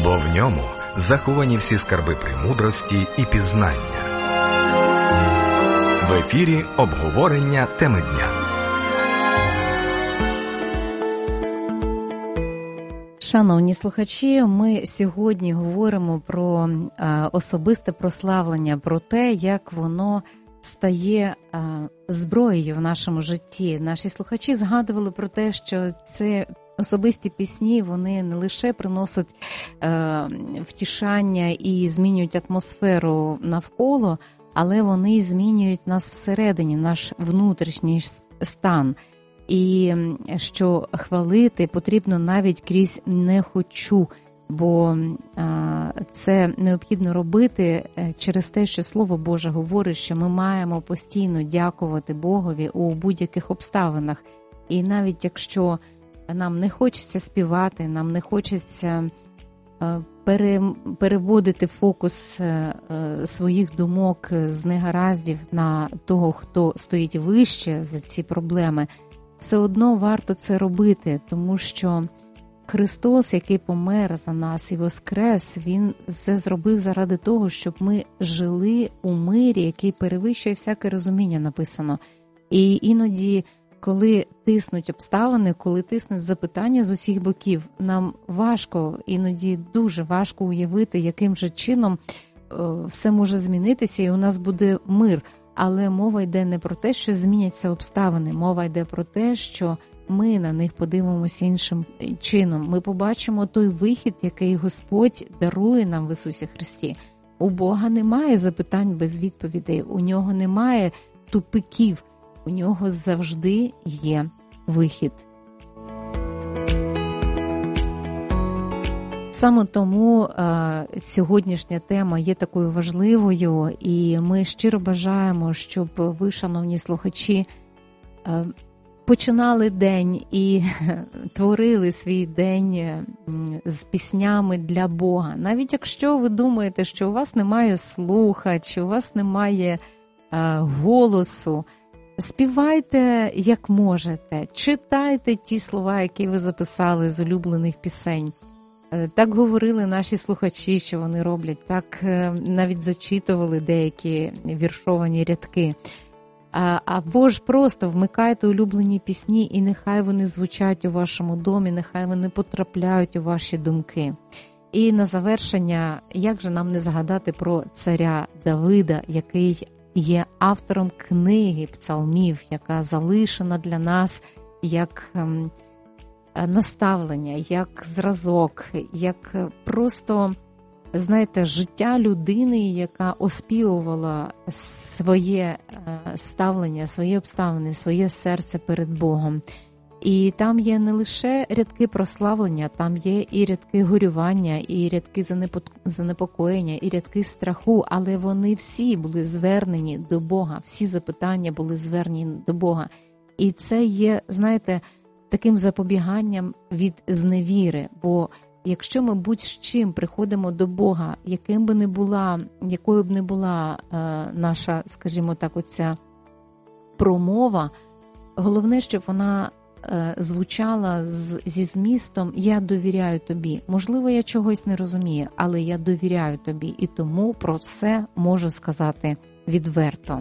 бо в ньому заховані всі скарби премудрості і пізнання. В ефірі обговорення теми дня. Шановні слухачі, ми сьогодні говоримо про особисте прославлення, про те, як воно стає зброєю в нашому житті. Наші слухачі згадували про те, що це особисті пісні, вони не лише приносять втішання і змінюють атмосферу навколо, але вони змінюють нас всередині, наш внутрішній стан. І що хвалити потрібно навіть крізь «не хочу», бо це необхідно робити через те, що Слово Боже говорить, що ми маємо постійно дякувати Богові у будь-яких обставинах. І навіть якщо нам не хочеться співати, нам не хочеться переводити фокус своїх думок з негараздів на того, хто стоїть вище за ці проблеми, все одно варто це робити, тому що Христос, який помер за нас і воскрес, Він це зробив заради того, щоб ми жили у мирі, який перевищує всяке розуміння, написано. І іноді, коли тиснуть обставини, коли тиснуть запитання з усіх боків, нам важко, іноді дуже важко уявити, яким же чином все може змінитися і у нас буде мир. Але мова йде не про те, що зміняться обставини, мова йде про те, що ми на них подивимося іншим чином. Ми побачимо той вихід, який Господь дарує нам в Ісусі Христі. У Бога немає запитань без відповідей, у Нього немає тупиків, у Нього завжди є вихід. Саме тому сьогоднішня тема є такою важливою, і ми щиро бажаємо, щоб ви, шановні слухачі, починали день і творили свій день з піснями для Бога. Навіть якщо ви думаєте, що у вас немає слуха, чи у вас немає голосу, співайте як можете, читайте ті слова, які ви записали з улюблених пісень. Так говорили наші слухачі, що вони роблять, так навіть зачитували деякі віршовані рядки. Або ж просто вмикайте улюблені пісні, і нехай вони звучать у вашому домі, нехай вони потрапляють у ваші думки. І на завершення, як же нам не згадати про царя Давида, який є автором книги псалмів, яка залишена для нас як наставлення, як зразок, як просто, знаєте, життя людини, яка оспівувала своє ставлення, свої обставини, своє серце перед Богом. І там є не лише рядки прославлення, там є і рядки горювання, і рядки занепокоєння, і рядки страху, але вони всі були звернені до Бога, всі запитання були звернені до Бога. І це є, знаєте, таким запобіганням від зневіри, бо якщо ми будь-чим приходимо до Бога, якою б не була наша, скажімо так, оця промова, головне, щоб вона звучала зі змістом «Я довіряю тобі». Можливо, я чогось не розумію, але я довіряю тобі, і тому про все можу сказати відверто.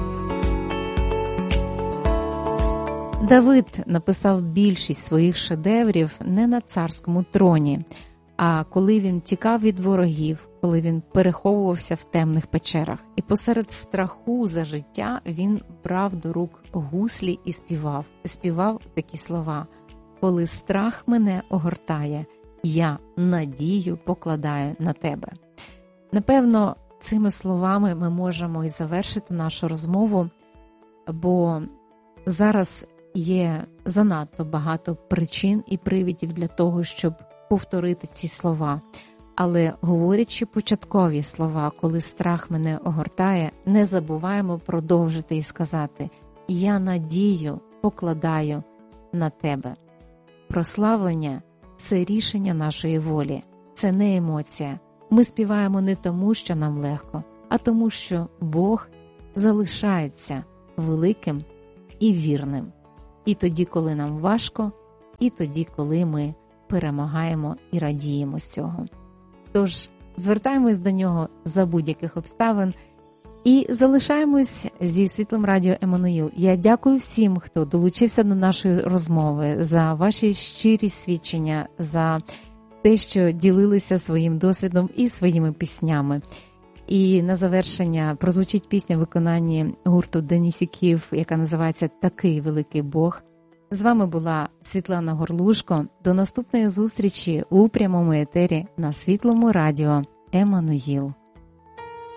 Давид написав більшість своїх шедеврів не на царському троні, а коли він тікав від ворогів, коли він переховувався в темних печерах. І посеред страху за життя він брав до рук гуслі і співав такі слова: «Коли страх мене огортає, я надію покладаю на тебе». Напевно, цими словами ми можемо і завершити нашу розмову, бо зараз є занадто багато причин і привідів для того, щоб повторити ці слова. Але говорячи початкові слова, коли страх мене огортає, не забуваємо продовжити і сказати: «Я надію покладаю на тебе». Прославлення – це рішення нашої волі, це не емоція. Ми співаємо не тому, що нам легко, а тому, що Бог залишається великим і вірним. І тоді, коли нам важко, і тоді, коли ми перемагаємо і радіємо з цього. Тож звертаємось до нього за будь-яких обставин і залишаємось зі Світлом Радіо Еммануїл. Я дякую всім, хто долучився до нашої розмови, за ваші щирі свідчення, за те, що ділилися своїм досвідом і своїми піснями. І на завершення прозвучить пісня в виконанні гурту Денисюків, яка називається «Такий великий Бог». З вами була Світлана Горлушко. До наступної зустрічі у прямому етері на Світлому Радіо Еммануїл.